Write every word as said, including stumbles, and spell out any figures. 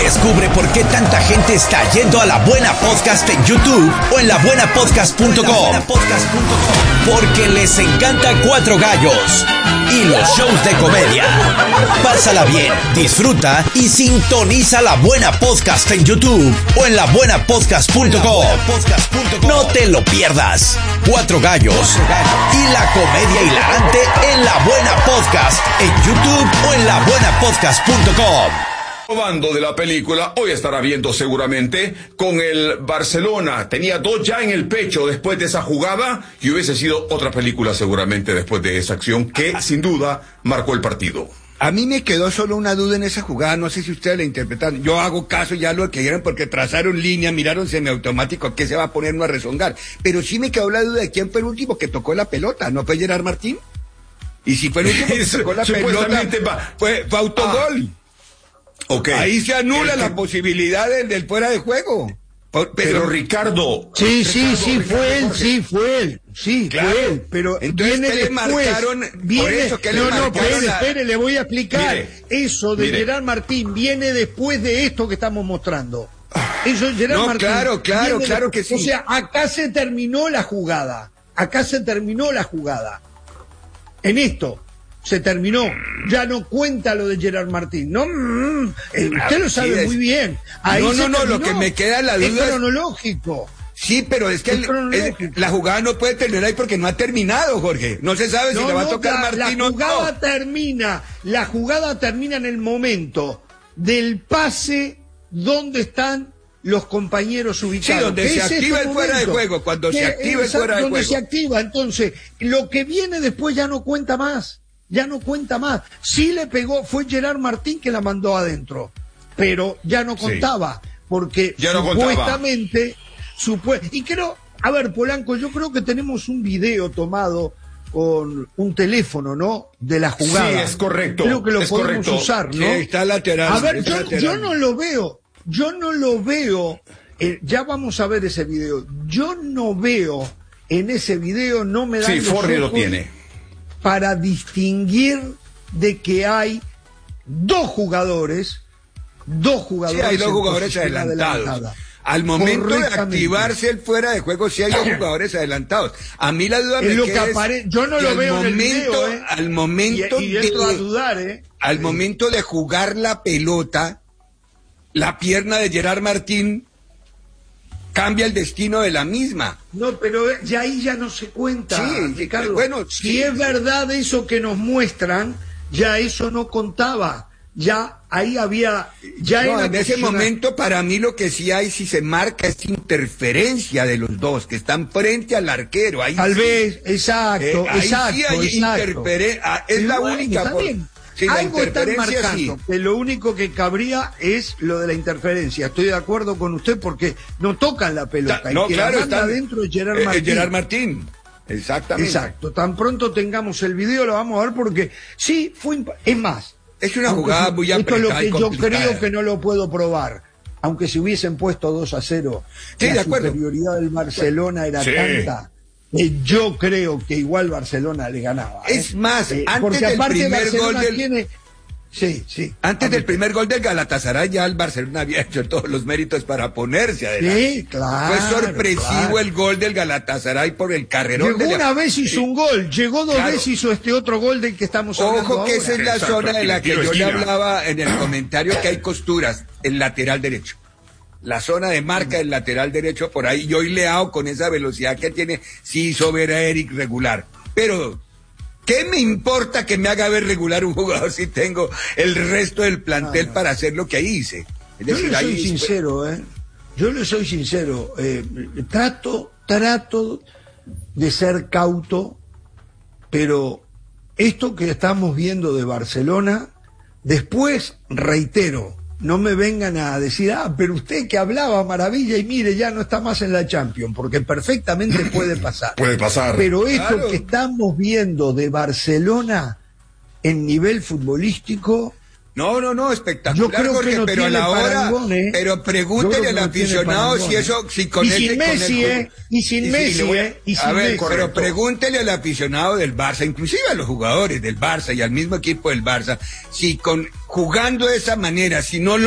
Descubre por qué tanta gente está yendo a La Buena Podcast en YouTube o en la buena podcast punto com. Porque les encanta Cuatro Gallos y los shows de comedia. Pásala bien, disfruta y sintoniza La Buena Podcast en YouTube o en la buena podcast punto com. No te lo pierdas. Cuatro Gallos y la comedia hilarante en La Buena Podcast en YouTube o en la buena podcast punto com. Bando de la película, hoy estará viendo seguramente con el Barcelona. Tenía dos ya en el pecho después de esa jugada y hubiese sido otra película seguramente después de esa acción que sin duda marcó el partido. A mí me quedó solo una duda en esa jugada, no sé si ustedes la interpretan. Yo hago caso ya lo que quieran porque trazaron línea, miraron semiautomático, ¿qué se va a poner no a rezongar? Pero sí me quedó la duda de quién fue el último que tocó la pelota, ¿no fue Gerard Martín? Y si fue el último que tocó la pelota, va. fue, fue autogol. Ah. Okay. Ahí se anula el, la posibilidad del, del fuera de juego. Pero, pero Ricardo. Sí, Ricardo, sí, sí, Ricardo, fue él, Jorge. sí, fue él. Sí, Claro. fue él. Pero Entonces, viene ¿qué le después. marcaron? Por Viene, eso, ¿qué le no, no, marcaron espere, la- espere, le voy a explicar. Mire, eso de mire. Gerard Martín viene después de esto que estamos mostrando. Eso de Gerard No, Martín. claro, claro, viene claro después. que sí. O sea, acá se terminó la jugada. Acá se terminó la jugada. En esto. Se terminó, ya no cuenta lo de Gerard Martín, ¿no? Mm, eh, usted lo sabe Sí, es- muy bien. Ahí No, se no, no, lo terminó. que me queda la Es duda es- cronológico. Sí, pero es que Es el- cronológico. el- la jugada no puede terminar ahí porque no ha terminado, Jorge. No se sabe si No, le va a no, tocar la, Martín la o jugada no. termina, la jugada termina en el momento del pase donde están los compañeros ubicados. Sí, donde ¿Qué se es activa este el fuera de momento? juego, cuando se Que- activa el esa- fuera de donde juego. se activa, entonces, lo que viene después ya no cuenta más, ya no cuenta más. Sí le pegó, fue Gerard Martín que la mandó adentro, pero ya no Sí. contaba, porque Ya no contaba. supuestamente, supue- y creo, a ver, Polanco, yo creo que tenemos un video tomado con un teléfono, ¿no? De la jugada. Sí, es correcto, Creo que lo es podemos correcto. usar, Sí, ¿no? está lateral. A ver, está yo, lateral. yo no lo veo, yo no lo veo, eh, ya vamos a ver ese video, yo no veo en ese video, no me dan Sí, los Forni lo ojos tiene. para distinguir de que hay dos jugadores, dos Sí, jugadores, hay dos en jugadores posición adelantados. adelantada. Al momento de Correctamente. activarse el fuera de juego, sí hay dos jugadores adelantados. A mí la duda Es me lo que queda es apare- yo no que lo al veo en el momento, video, ¿eh? al momento Y, y entro a de, dudar, ¿eh? al momento de jugar la pelota, la pierna de Gerard Martín cambia el destino de la misma. No, pero ya ahí ya no se cuenta, Sí, Ricardo. bueno, si sí. es verdad eso que nos muestran, ya eso no contaba. Ya ahí había, ya No, era en ese posicional. momento para mí lo que sí hay, si se marca, es interferencia de los dos, que están frente al arquero. Ahí Tal sí. vez, exacto, Eh, ahí exacto, sí hay exacto. interferen- ah, es Y la bueno, única está for- bien. Sí, la Algo están interferencia marcando, sí. que lo único que cabría es lo de la interferencia. Estoy de acuerdo con usted porque no tocan la pelota. Ta- y no, que claro, la manda están- adentro es Gerard eh, eh, Martín. Gerard Martín. Exactamente. Exacto. Tan pronto tengamos el video lo vamos a ver porque sí, fue imp- es más. Es una aunque jugada si- muy Esto es lo apretada y que yo complicada. creo que no lo puedo probar. Aunque si hubiesen puesto dos a cero, Sí, la de acuerdo. superioridad del Barcelona era Sí. tanta. Eh, yo creo que igual Barcelona le ganaba. ¿eh? Es más, Eh, antes porque del aparte primer Barcelona gol del- tiene... Sí, sí. Antes del primer gol del Galatasaray ya el Barcelona había hecho todos los méritos para ponerse adelante. Sí, claro. Fue sorpresivo claro. el gol del Galatasaray por el carrerón. Llegó de una vez hizo un gol, llegó dos Claro. veces hizo este otro gol del que estamos hablando Ojo que ahora. esa es la Exacto, zona de la que tiro yo le esquina. hablaba en el comentario, que hay costuras, el lateral derecho. La zona de marca del lateral derecho por ahí, yo y Leao con esa velocidad que tiene, sí hizo ver a Eric regular. Pero, ¿qué me importa que me haga ver regular un jugador si tengo el resto del plantel Ah, no. para hacer lo que ahí hice? Es Yo decir, le soy ahí- sincero, ¿eh? Yo le soy sincero. Eh, trato, trato de ser cauto, pero esto que estamos viendo de Barcelona, después, reitero, no me vengan a decir, ah, pero usted que hablaba maravilla y mire, ya no está más en la Champions, porque perfectamente puede pasar. Puede pasar. Pero esto Claro. que estamos viendo de Barcelona en nivel futbolístico, No, no, no, espectacular, yo creo Jorge, que no pero a tiene la hora, parangón, ¿eh? pero Yo pregúntele creo al que no tiene aficionado parangón, si ¿eh? eso, si con Y ese- sin con Messi, el- ¿eh? Y sin sí, Messi, le voy a- ¿eh? Y a sin ver, Messi. pero Correcto. pregúntele al aficionado del Barça, inclusive a los jugadores del Barça y al mismo equipo del Barça, si con jugando de esa manera, si no lo